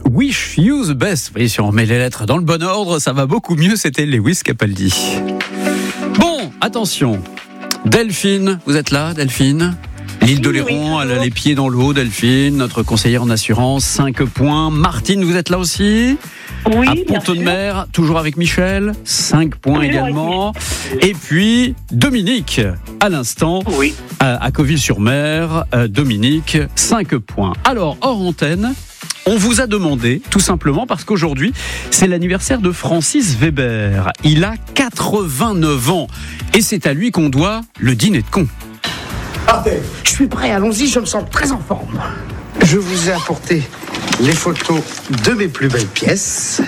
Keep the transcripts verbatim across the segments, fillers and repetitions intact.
Wish You the Best. Oui, si on met les lettres dans le bon ordre, ça va beaucoup mieux. C'était Lewis Capaldi. Bon, attention. Delphine, vous êtes là, Delphine ? L'île d'Oléron, oui, elle a les pieds dans l'eau, Delphine, notre conseillère en assurance, cinq points. Martine, vous êtes là aussi ? Oui, à bien Pont-de-Mer, sûr. toujours avec Michel, cinq points Toujours également. Et puis Dominique, à l'instant, Oui. à, à Cauville-sur-Mer, euh, Dominique, cinq points. Alors, hors antenne, on vous a demandé, tout simplement parce qu'aujourd'hui, c'est l'anniversaire de Francis Weber. Il a quatre-vingt-neuf ans et c'est à lui qu'on doit le dîner de con. Parfait, je suis prêt, allons-y, je me sens très en forme. Je vous ai apporté les photos de mes plus belles pièces.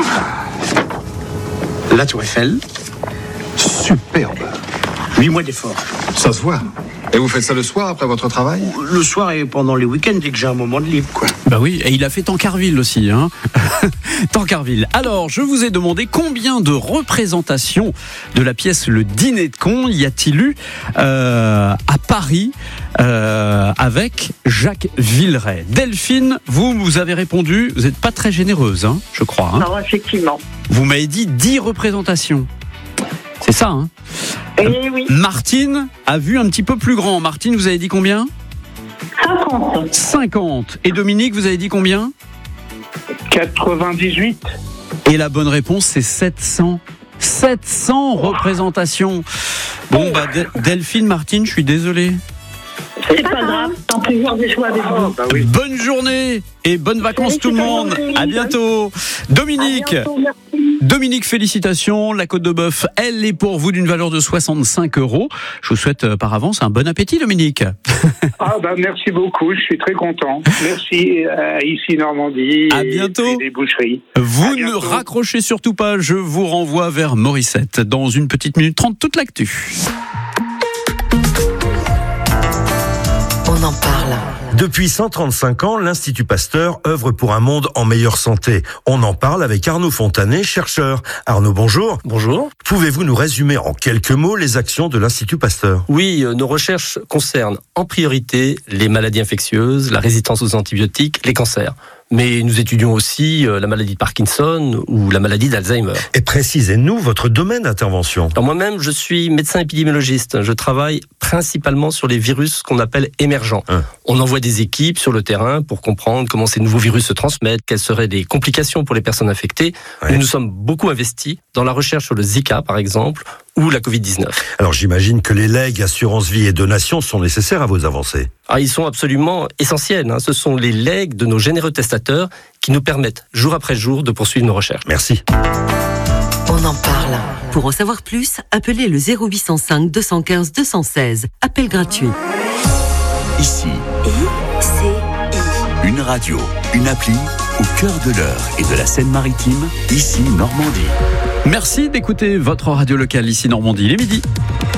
La Tour Eiffel. Superbe. Huit mois d'effort. Ça se voit. Et vous faites ça le soir après votre travail ? Le soir et pendant les week-ends, dès que j'ai un moment de libre, quoi. Bah oui, et il a fait Tancarville aussi, hein. Tancarville. Alors, je vous ai demandé combien de représentations de la pièce Le Dîner de con y a-t-il eu euh, à Paris euh, avec Jacques Villeray. Delphine, vous, vous avez répondu, vous n'êtes pas très généreuse, hein, je crois. Hein. Non, effectivement. Vous m'avez dit dix représentations. C'est ça, hein. Eh oui. Martine a vu un petit peu plus grand. Martine, vous avez dit combien ? cinquante. cinquante. Et Dominique, vous avez dit combien ? quatre-vingt-dix-huit. Et la bonne réponse, c'est sept cents. sept cents représentations. Bon, bah, De- Delphine, Martine, je suis désolé. C'est pas grave, tant pis, j'ai joué avec vous. Bah oui. Bonne journée et bonnes vacances tout le monde. À bientôt. Dominique. À bientôt, merci. Dominique, félicitations. La côte de bœuf, elle est pour vous d'une valeur de soixante-cinq euros. Je vous souhaite euh, par avance un bon appétit, Dominique. Ah bah merci beaucoup, je suis très content. Merci euh, ici Normandie. À et bientôt. puis Les boucheries. Vous À ne bientôt. raccrochez surtout pas. Je vous renvoie vers Morissette. Dans une petite minute trente, toute l'actu. On en parle. Depuis cent trente-cinq ans, l'Institut Pasteur œuvre pour un monde en meilleure santé. On en parle avec Arnaud Fontanet, chercheur. Arnaud, bonjour. Bonjour. Pouvez-vous nous résumer en quelques mots les actions de l'Institut Pasteur ? Oui, euh, nos recherches concernent en priorité les maladies infectieuses, la résistance aux antibiotiques, les cancers. Mais nous étudions aussi euh, la maladie de Parkinson ou la maladie d'Alzheimer. Et précisez-nous votre domaine d'intervention. Alors moi-même, je suis médecin épidémiologiste. Je travaille principalement sur les virus qu'on appelle émergents. Hein. On envoie des équipes sur le terrain pour comprendre comment ces nouveaux virus se transmettent, quelles seraient les complications pour les personnes infectées. Ouais. Nous nous sommes beaucoup investis dans la recherche sur le Zika, par exemple, ou la covid dix-neuf. Alors j'imagine que les legs, assurance vie et donations sont nécessaires à vos avancées. Ah, ils sont absolument essentiels. Hein. Ce sont les legs de nos généreux testateurs qui nous permettent, jour après jour, de poursuivre nos recherches. Merci. On en parle. Pour en savoir plus, appelez le zéro huit cent cinq deux cent quinze deux cent seize. Appel gratuit. Ici, I C I. une radio, une appli au cœur de l'Eure et de la Seine-Maritime, ici Normandie. Merci d'écouter votre radio locale ici Normandie. Il est midi.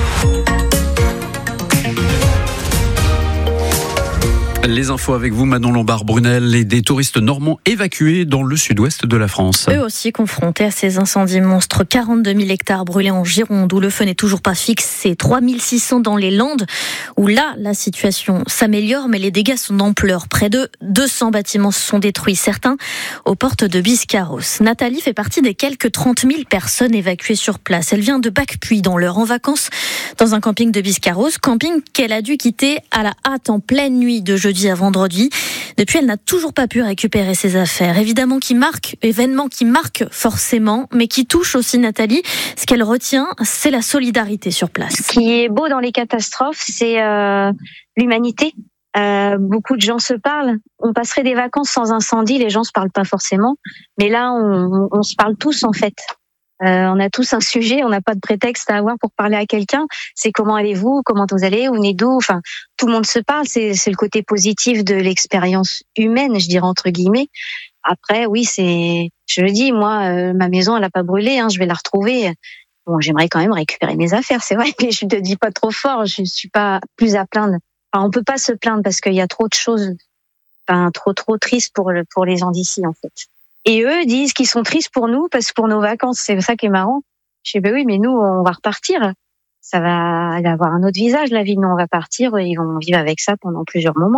Les infos avec vous, Manon Lombard-Brunel, et des touristes normands évacués dans le sud-ouest de la France. Eux aussi confrontés à ces incendies monstres. quarante-deux mille hectares brûlés en Gironde, où le feu n'est toujours pas fixé. trois mille six cents dans les Landes, où là, la situation s'améliore, mais les dégâts sont d'ampleur. Près de deux cents bâtiments se sont détruits, certains aux portes de Biscarrosse. Nathalie fait partie des quelques trente mille personnes évacuées sur place. Elle vient de Bacpuy, dans l'Eure, en vacances dans un camping de Biscarrosse, camping qu'elle a dû quitter à la hâte en pleine nuit de jeudi à vendredi. Depuis, elle n'a toujours pas pu récupérer ses affaires. Évidemment, qui marque, événement qui marque forcément, mais qui touche aussi Nathalie. Ce qu'elle retient, c'est la solidarité sur place. Ce qui est beau dans les catastrophes, c'est euh, l'humanité. Euh, beaucoup de gens se parlent. On passerait des vacances sans incendie, les gens se parlent pas forcément. Mais là, on, on se parle tous en fait. Euh, on a tous un sujet, on n'a pas de prétexte à avoir pour parler à quelqu'un. C'est comment allez-vous, comment vous allez, vous venez d'où. Enfin, tout le monde se parle. C'est, c'est le côté positif de l'expérience humaine, je dirais entre guillemets. Après, oui, c'est, je le dis, moi, euh, ma maison, elle a pas brûlé. Hein, je vais la retrouver. Bon, j'aimerais quand même récupérer mes affaires, c'est vrai, mais je te dis pas trop fort. Je suis pas plus à plaindre. Enfin, on peut pas se plaindre parce qu'il y a trop de choses, enfin, trop trop tristes pour le, pour les gens d'ici en fait. Et eux disent qu'ils sont tristes pour nous parce que pour nos vacances, c'est ça qui est marrant. Je dis ben oui, mais nous on va repartir. Ça va avoir un autre visage la vie. Nous on va partir, ils vont vivre avec ça pendant plusieurs moments.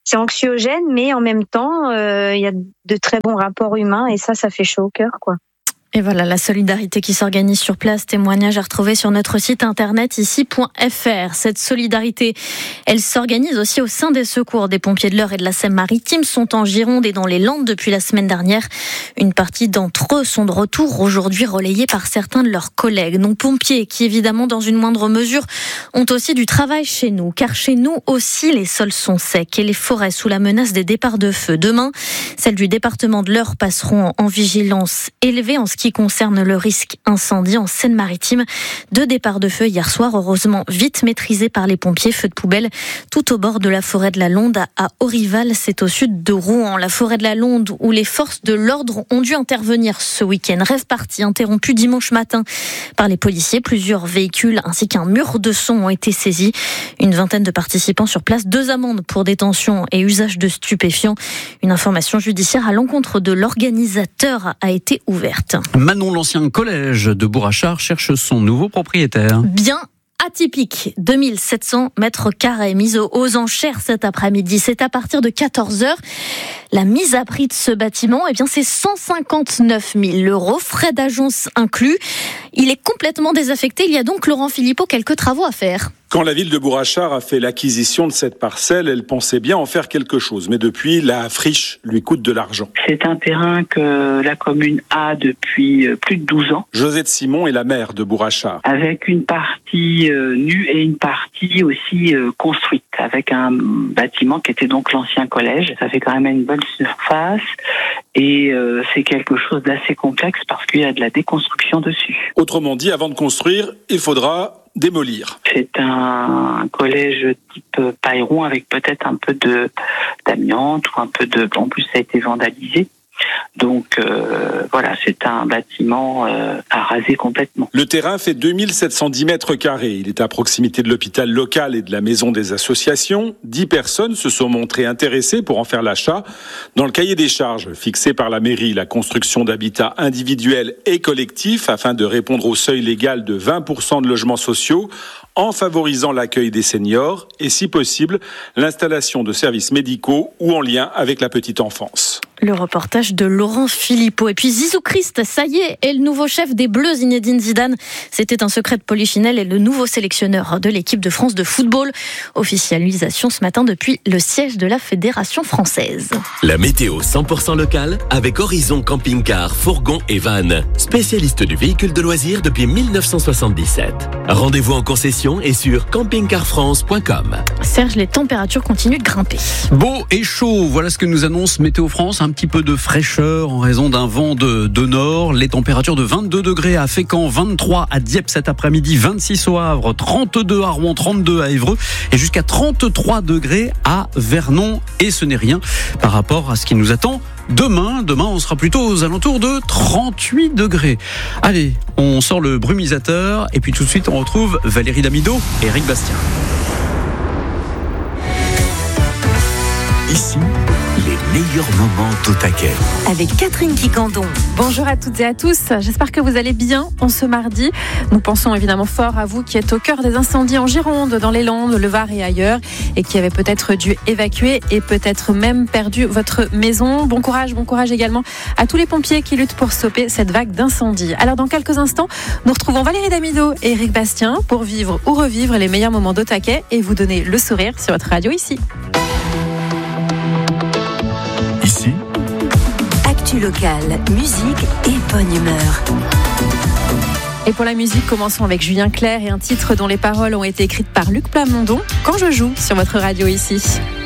c'est anxiogène, mais en même temps, il euh, y a de très bons rapports humains et ça, ça fait chaud au cœur, quoi. Et voilà, la solidarité qui s'organise sur place, témoignage à retrouver sur notre site internet ici point f r. Cette solidarité, elle s'organise aussi au sein des secours. Des pompiers de l'Eure et de la Seine-Maritime sont en Gironde et dans les Landes depuis la semaine dernière. Une partie d'entre eux sont de retour aujourd'hui, relayés par certains de leurs collègues. Nos pompiers qui, évidemment, dans une moindre mesure, ont aussi du travail chez nous. Car chez nous aussi, les sols sont secs et les forêts sous la menace des départs de feu. Demain, celles du département de l'Eure passeront en vigilance élevée en ce qui concerne le risque incendie en Seine-Maritime. Deux départs de feu hier soir, heureusement vite maîtrisés par les pompiers. Feu de poubelle tout au bord de la forêt de la Londe à Aurival, c'est au sud de Rouen. La forêt de la Londe où les forces de l'ordre ont dû intervenir ce week-end. Rêve parti interrompu dimanche matin par les policiers. Plusieurs véhicules ainsi qu'un mur de son ont été saisis. Une vingtaine de participants sur place. Deux amendes pour détention et usage de stupéfiants. Une information judiciaire à l'encontre de l'organisateur a été ouverte. Manon, l'ancien collège de Bourrachard, cherche son nouveau propriétaire. Bien atypique, deux mille sept cents mètres carrés mis aux enchères cet après-midi. C'est à partir de quatorze heures. La mise à prix de ce bâtiment, eh bien, c'est cent cinquante-neuf mille euros, frais d'agence inclus. Il est complètement désaffecté. Il y a donc, Laurent Philippot, quelques travaux à faire. Quand la ville de Bourrachard a fait l'acquisition de cette parcelle, elle pensait bien en faire quelque chose. Mais depuis, la friche lui coûte de l'argent. C'est un terrain que la commune a depuis plus de douze ans. Josette Simon est la maire de Bourrachard. Avec une partie euh, nue et une partie aussi euh, construite, avec un bâtiment qui était donc l'ancien collège. Ça fait quand même une bonne surface et euh, c'est quelque chose d'assez complexe parce qu'il y a de la déconstruction dessus. Autrement dit, avant de construire, il faudra démolir. C'est un collège type pailleron avec peut-être un peu de d'amiante ou un peu de... En plus, ça a été vandalisé. Donc euh, voilà, c'est un bâtiment euh, à raser complètement. Le terrain fait deux mille sept cent dix mètres carrés. Il est à proximité de l'hôpital local et de la maison des associations. Dix personnes se sont montrées intéressées pour en faire l'achat. Dans le cahier des charges fixé par la mairie, la construction d'habitats individuels et collectifs afin de répondre au seuil légal de vingt pour cent de logements sociaux en favorisant l'accueil des seniors et, si possible, l'installation de services médicaux ou en lien avec la petite enfance. Le reportage de Laurent Philippot. Et puis Zizou Christ, ça y est, est le nouveau chef des Bleus, Zinedine Zidane. C'était un secret de polichinelle et le nouveau sélectionneur de l'équipe de France de football. Officialisation ce matin depuis le siège de la Fédération française. La météo cent pour cent locale avec Horizon Camping-Car, Fourgon et Van. Spécialiste du véhicule de loisirs depuis mille neuf cent soixante-dix-sept. Rendez-vous en concession et sur camping car france point com. Serge, les températures continuent de grimper. Beau et chaud, voilà ce que nous annonce Météo France. Un petit peu de fraîcheur en raison d'un vent de, de nord. Les températures de vingt-deux degrés à Fécamp, vingt-trois à Dieppe cet après-midi, vingt-six au Havre, trente-deux à Rouen, trente-deux à Évreux et jusqu'à trente-trois degrés à Vernon. Et ce n'est rien par rapport à ce qui nous attend demain. Demain, on sera plutôt aux alentours de trente-huit degrés. Allez, on sort le brumisateur et puis tout de suite, on retrouve Valérie Damido et Eric Bastien. Ici, les meilleurs moments au taquet. Avec Catherine Quicandon. Bonjour à toutes et à tous. J'espère que vous allez bien en ce mardi. Nous pensons évidemment fort à vous qui êtes au cœur des incendies en Gironde, dans les Landes, le Var et ailleurs, et qui avez peut-être dû évacuer et peut-être même perdu votre maison. Bon courage, bon courage également à tous les pompiers qui luttent pour stopper cette vague d'incendie. Alors dans quelques instants, nous retrouvons Valérie Damido et Eric Bastien pour vivre ou revivre les meilleurs moments d'au taquet et vous donner le sourire sur votre radio ici. Ici, Actu locale, musique et bonne humeur. Et pour la musique, commençons avec Julien Clerc et un titre dont les paroles ont été écrites par Luc Plamondon, Quand je joue sur votre radio ici.